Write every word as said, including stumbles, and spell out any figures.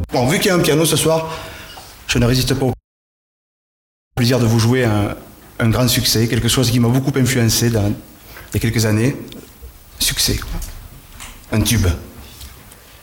Bon, vu qu'il y a un piano ce soir, je ne résiste pas au plaisir de vous jouer un, un grand succès, quelque chose qui m'a beaucoup influencé dans, il y a quelques années. Succès, quoi. Un tube.